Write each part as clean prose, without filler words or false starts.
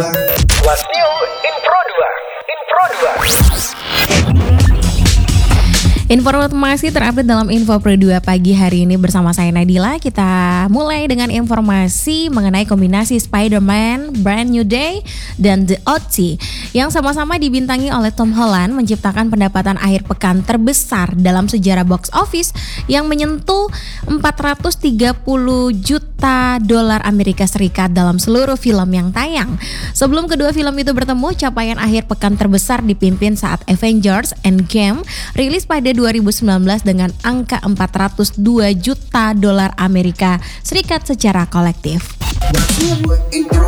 What's new in Pro 2? Informasi terupdate dalam Info Pro 2 pagi hari ini bersama saya Nadila. Kita mulai dengan informasi mengenai kombinasi Spider-Man, Brand New Day, dan The OT yang sama-sama dibintangi oleh Tom Holland menciptakan pendapatan akhir pekan terbesar dalam sejarah box office yang menyentuh 430 juta dolar Amerika Serikat dalam seluruh film yang tayang. Sebelum kedua film itu bertemu, capaian akhir pekan terbesar dipimpin saat Avengers Endgame rilis pada 2019 dengan angka 402 juta dolar Amerika Serikat secara kolektif. What's new in Pro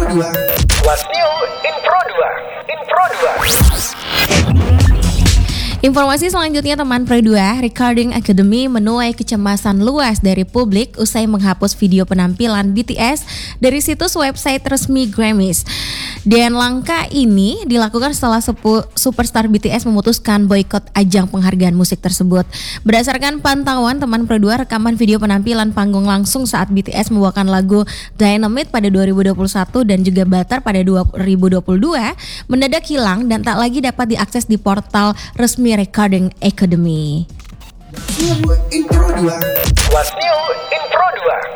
2? Informasi selanjutnya teman Pro 2, Recording Academy menuai kecemasan luas dari publik usai menghapus video penampilan BTS dari situs website resmi Grammys. Dan langkah ini dilakukan setelah superstar BTS memutuskan boikot ajang penghargaan musik tersebut. Berdasarkan pantauan teman Pro 2, rekaman video penampilan panggung langsung saat BTS membawakan lagu Dynamite pada 2021 dan juga Butter pada 2022 mendadak hilang dan tak lagi dapat diakses di portal resmi Recording Academy. What's new in Pro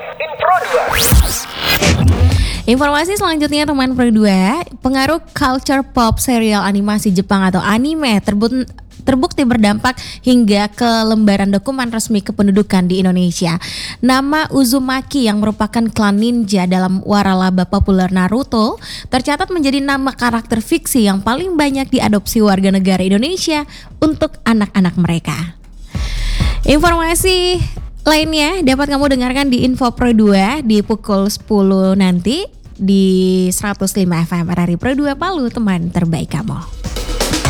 2? Informasi selanjutnya teman Pro 2, pengaruh culture pop serial animasi Jepang atau anime terbukti berdampak hingga ke lembaran dokumen resmi kependudukan di Indonesia. Nama Uzumaki yang merupakan klan ninja dalam waralaba populer Naruto tercatat menjadi nama karakter fiksi yang paling banyak diadopsi warga negara Indonesia untuk anak-anak mereka. Informasi lainnya dapat kamu dengarkan di Info Pro 2 di pukul 10 nanti di 105 FM RRI Pro 2 Palu, teman terbaik kamu.